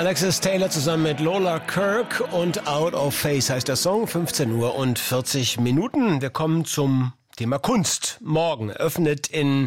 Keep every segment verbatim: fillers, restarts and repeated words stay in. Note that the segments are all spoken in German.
Alexis Taylor zusammen mit Lola Kirk und Out of Face heißt der Song. fünfzehn Uhr und vierzig Minuten. Wir kommen zum Thema Kunst. Morgen öffnet in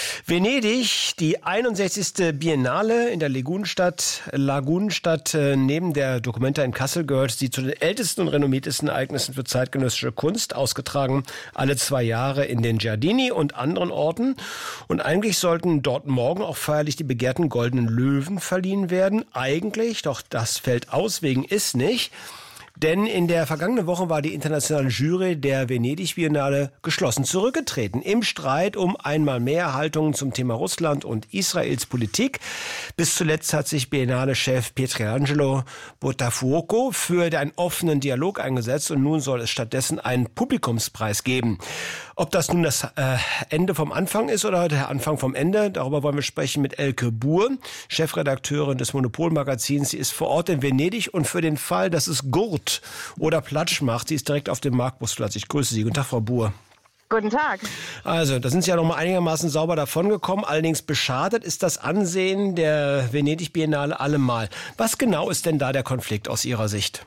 Venedig die einundsechzigste Biennale in der Lagunenstadt. Lagunenstadt äh, neben der Documenta in Kassel gehört sie zu den ältesten und renommiertesten Ereignissen für zeitgenössische Kunst, ausgetragen alle zwei Jahre in den Giardini und anderen Orten. Und eigentlich sollten dort morgen auch feierlich die begehrten Goldenen Löwen verliehen werden. Eigentlich, doch das fällt aus wegen ist nicht. Denn in der vergangenen Woche war die internationale Jury der Venedig-Biennale geschlossen zurückgetreten. Im Streit um einmal mehr Haltungen zum Thema Russland und Israels Politik. Bis zuletzt hat sich Biennale-Chef Pietrangelo Botafuoco für einen offenen Dialog eingesetzt und nun soll es stattdessen einen Publikumspreis geben. Ob das nun das äh, Ende vom Anfang ist oder der Anfang vom Ende, darüber wollen wir sprechen mit Elke Buhr, Chefredakteurin des Monopol-Magazins. Sie ist vor Ort in Venedig und für den Fall, dass es Gurt oder Platsch macht, sie ist direkt auf dem Marktbusplatz. Ich grüße Sie. Guten Tag, Frau Buhr. Guten Tag. Also, da sind Sie ja noch mal einigermaßen sauber davongekommen. Allerdings beschadet ist das Ansehen der Venedig-Biennale allemal. Was genau ist denn da der Konflikt aus Ihrer Sicht?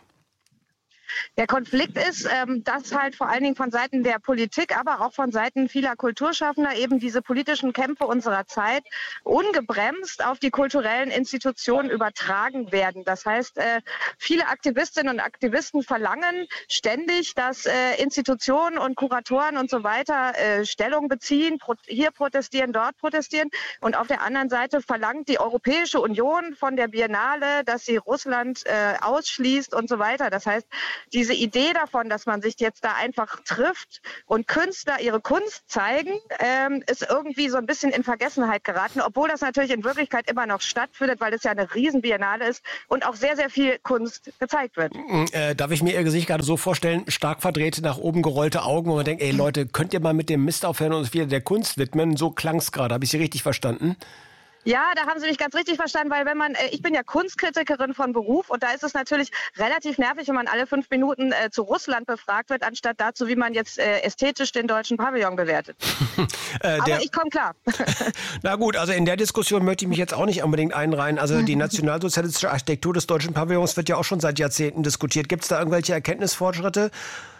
Der Konflikt ist, ähm, dass halt vor allen Dingen von Seiten der Politik, aber auch von Seiten vieler Kulturschaffender eben diese politischen Kämpfe unserer Zeit ungebremst auf die kulturellen Institutionen übertragen werden. Das heißt, äh, viele Aktivistinnen und Aktivisten verlangen ständig, dass äh, Institutionen und Kuratoren und so weiter äh, Stellung beziehen, pro- hier protestieren, dort protestieren. Und auf der anderen Seite verlangt die Europäische Union von der Biennale, dass sie Russland äh, ausschließt und so weiter. Das heißt, diese Idee davon, dass man sich jetzt da einfach trifft und Künstler ihre Kunst zeigen, ähm, ist irgendwie so ein bisschen in Vergessenheit geraten, obwohl das natürlich in Wirklichkeit immer noch stattfindet, weil es ja eine Riesenbiennale ist und auch sehr, sehr viel Kunst gezeigt wird. Äh, darf ich mir Ihr Gesicht gerade so vorstellen, stark verdrehte, nach oben gerollte Augen, wo man denkt, ey Leute, könnt ihr mal mit dem Mist aufhören und uns wieder der Kunst widmen? So klang's gerade. Habe ich Sie richtig verstanden? Ja, da haben Sie mich ganz richtig verstanden, weil wenn man, äh, ich bin ja Kunstkritikerin von Beruf und da ist es natürlich relativ nervig, wenn man alle fünf Minuten äh, zu Russland befragt wird, anstatt dazu, wie man jetzt äh, ästhetisch den deutschen Pavillon bewertet. äh, Aber ich komme klar. Na gut, also in der Diskussion möchte ich mich jetzt auch nicht unbedingt einreihen. Also die nationalsozialistische Architektur des deutschen Pavillons wird ja auch schon seit Jahrzehnten diskutiert. Gibt es da irgendwelche Erkenntnisfortschritte?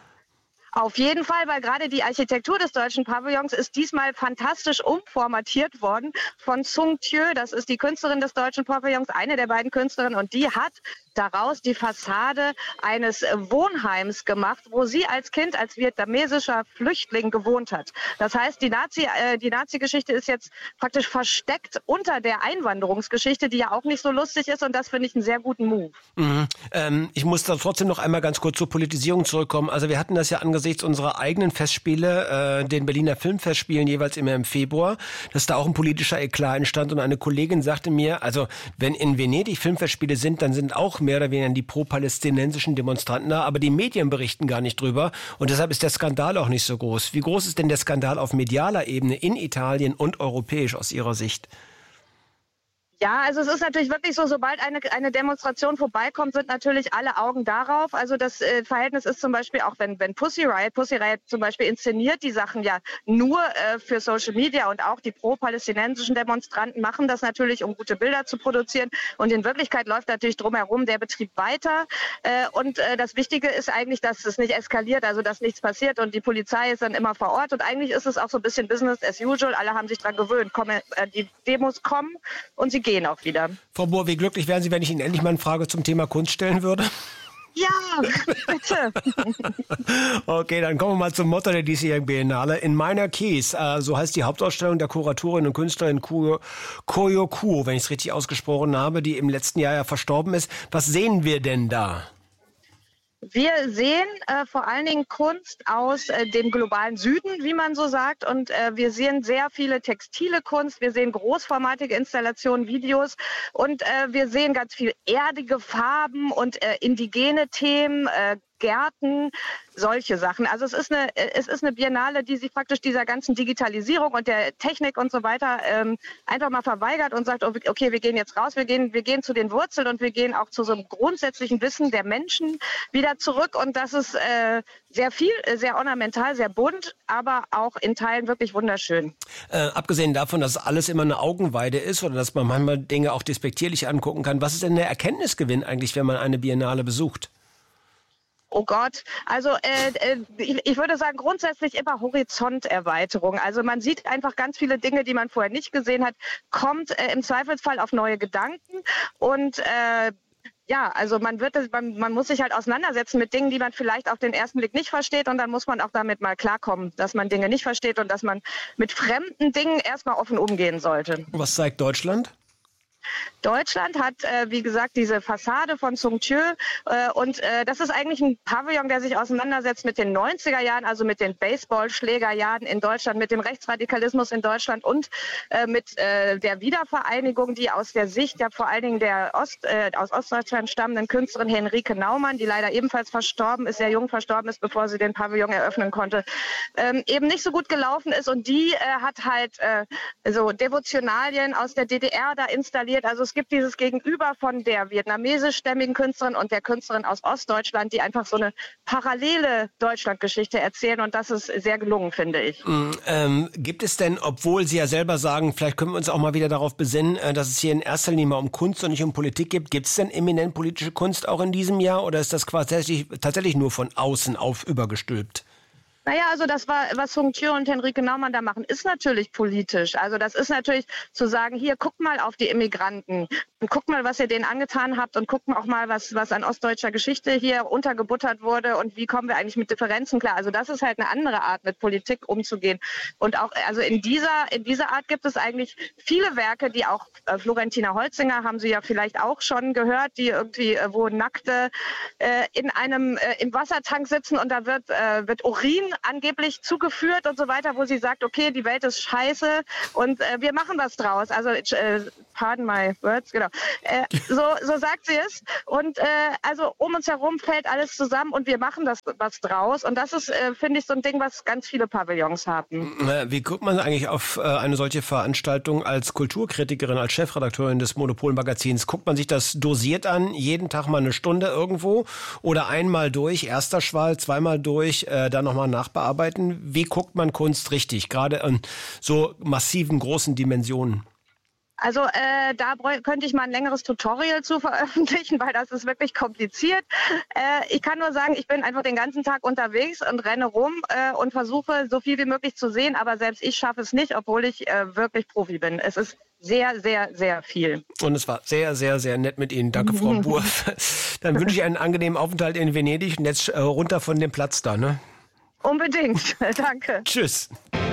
Auf jeden Fall, weil gerade die Architektur des deutschen Pavillons ist diesmal fantastisch umformatiert worden von Sung Thieu. Das ist die Künstlerin des deutschen Pavillons, eine der beiden Künstlerinnen. Und die hat daraus die Fassade eines Wohnheims gemacht, wo sie als Kind, als vietnamesischer Flüchtling gewohnt hat. Das heißt, die Nazi, äh, die Nazi-Geschichte ist jetzt praktisch versteckt unter der Einwanderungsgeschichte, die ja auch nicht so lustig ist. Und das finde ich einen sehr guten Move. Mhm. Ähm, ich muss da trotzdem noch einmal ganz kurz zur Politisierung zurückkommen. Also wir hatten das ja angesichts unserer eigenen Festspiele, äh, den Berliner Filmfestspielen jeweils immer im Februar, dass da auch ein politischer Eklat entstand. Und eine Kollegin sagte mir, also wenn in Venedig Filmfestspiele sind, dann sind auch mehr oder weniger die pro-palästinensischen Demonstranten da, aber die Medien berichten gar nicht drüber und deshalb ist der Skandal auch nicht so groß. Wie groß ist denn der Skandal auf medialer Ebene in Italien und europäisch aus Ihrer Sicht? Ja, also es ist natürlich wirklich so, sobald eine, eine Demonstration vorbeikommt, sind natürlich alle Augen darauf. Also das äh, Verhältnis ist zum Beispiel auch, wenn, wenn Pussy Riot, Pussy Riot zum Beispiel inszeniert die Sachen ja nur äh, für Social Media und auch die pro-palästinensischen Demonstranten machen das natürlich, um gute Bilder zu produzieren. Und in Wirklichkeit läuft natürlich drumherum der Betrieb weiter. Äh, und äh, das Wichtige ist eigentlich, dass es nicht eskaliert, also dass nichts passiert und die Polizei ist dann immer vor Ort. Und eigentlich ist es auch so ein bisschen Business as usual. Alle haben sich dran gewöhnt. Kommen, äh, die Demos kommen und sie gehen. Gehen auch wieder. Frau Buhr, wie glücklich wären Sie, wenn ich Ihnen endlich mal eine Frage zum Thema Kunst stellen würde? Ja, bitte. Okay, dann kommen wir mal zum Motto der diesjährigen Biennale. In Minor Keys, äh, so heißt die Hauptausstellung der Kuratorin und Künstlerin Koyo Kuo, wenn ich es richtig ausgesprochen habe, die im letzten Jahr ja verstorben ist. Was sehen wir denn da? Wir sehen äh, vor allen Dingen Kunst aus äh, dem globalen Süden, wie man so sagt. Und äh, wir sehen sehr viele textile Kunst. Wir sehen großformatige Installationen, Videos. Und äh, wir sehen ganz viel erdige Farben und äh, indigene Themen, äh, Gärten, solche Sachen. Also es ist eine, es ist eine Biennale, die sich praktisch dieser ganzen Digitalisierung und der Technik und so weiter ähm, einfach mal verweigert und sagt, okay, wir gehen jetzt raus, wir gehen, wir gehen zu den Wurzeln und wir gehen auch zu so einem grundsätzlichen Wissen der Menschen wieder zurück. Und das ist äh, sehr viel, sehr ornamental, sehr bunt, aber auch in Teilen wirklich wunderschön. Äh, abgesehen davon, dass alles immer eine Augenweide ist oder dass man manchmal Dinge auch despektierlich angucken kann, was ist denn der Erkenntnisgewinn eigentlich, wenn man eine Biennale besucht? Oh Gott, also äh, ich, ich würde sagen, grundsätzlich immer Horizonterweiterung. Also man sieht einfach ganz viele Dinge, die man vorher nicht gesehen hat, kommt äh, im Zweifelsfall auf neue Gedanken und äh, ja, also man wird, man, man muss sich halt auseinandersetzen mit Dingen, die man vielleicht auf den ersten Blick nicht versteht und dann muss man auch damit mal klarkommen, dass man Dinge nicht versteht und dass man mit fremden Dingen erstmal offen umgehen sollte. Was zeigt Deutschland? Deutschland hat, äh, wie gesagt, diese Fassade von Sung Tue äh, und äh, das ist eigentlich ein Pavillon, der sich auseinandersetzt mit den neunziger Jahren, also mit den Baseballschlägerjahren in Deutschland, mit dem Rechtsradikalismus in Deutschland und äh, mit äh, der Wiedervereinigung, die aus der Sicht ja vor allen Dingen der Ost, äh, aus Ostdeutschland stammenden Künstlerin Henrike Naumann, die leider ebenfalls verstorben ist, sehr jung verstorben ist, bevor sie den Pavillon eröffnen konnte, ähm, eben nicht so gut gelaufen ist und die äh, hat halt äh, so Devotionalien aus der D D R da installiert. Also es gibt dieses Gegenüber von der vietnamesischstämmigen Künstlerin und der Künstlerin aus Ostdeutschland, die einfach so eine parallele Deutschlandgeschichte erzählen und das ist sehr gelungen, finde ich. Mm, ähm, gibt es denn, obwohl Sie ja selber sagen, vielleicht können wir uns auch mal wieder darauf besinnen, äh, dass es hier in erster Linie mal um Kunst und nicht um Politik geht, gibt es denn eminent politische Kunst auch in diesem Jahr oder ist das quasi tatsächlich, tatsächlich nur von außen auf übergestülpt? Naja, also das war, was Sung Tue und Henrike Naumann da machen, ist natürlich politisch. Also das ist natürlich zu sagen, hier, guckt mal auf die Immigranten und guckt mal, was ihr denen angetan habt und guckt auch mal, was, was an ostdeutscher Geschichte hier untergebuttert wurde und wie kommen wir eigentlich mit Differenzen klar. Also das ist halt eine andere Art, mit Politik umzugehen. Und auch, also in dieser, in dieser Art gibt es eigentlich viele Werke, die auch äh, Florentina Holzinger, haben Sie ja vielleicht auch schon gehört, die irgendwie, äh, wo Nackte äh, in einem, äh, im Wassertank sitzen und da wird, äh, wird Urin angeblich zugeführt und so weiter, wo sie sagt, okay, die Welt ist scheiße und äh, wir machen was draus. Also, äh, pardon my words, genau. Äh, so, so sagt sie es. Und äh, also um uns herum fällt alles zusammen und wir machen das was draus. Und das ist, äh, finde ich, so ein Ding, was ganz viele Pavillons haben. Wie guckt man eigentlich auf äh, eine solche Veranstaltung als Kulturkritikerin, als Chefredakteurin des Monopol-Magazins? Guckt man sich das dosiert an, jeden Tag mal eine Stunde irgendwo oder einmal durch, erster Schwall, zweimal durch, äh, dann nochmal nachbearbeiten? Wie guckt man Kunst richtig, gerade in so massiven, großen Dimensionen? Also äh, da könnte ich mal ein längeres Tutorial zu veröffentlichen, weil das ist wirklich kompliziert. Äh, ich kann nur sagen, ich bin einfach den ganzen Tag unterwegs und renne rum äh, und versuche so viel wie möglich zu sehen, aber selbst ich schaffe es nicht, obwohl ich äh, wirklich Profi bin. Es ist sehr, sehr, sehr viel. Und es war sehr, sehr, sehr nett mit Ihnen. Danke, Frau Burf. Dann wünsche ich einen angenehmen Aufenthalt in Venedig und jetzt äh, runter von dem Platz da, ne? Unbedingt. Danke. Tschüss.